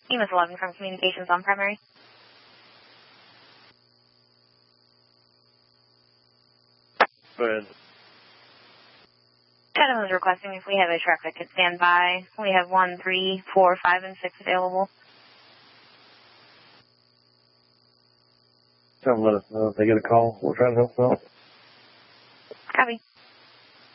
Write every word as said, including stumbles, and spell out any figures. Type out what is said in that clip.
E M S eleven from Communications on Primary. Good. Chatham is requesting if we have a truck that could stand by. We have one, three, four, five, and six available. Tell them let us know if they get a call. We're trying to help them out.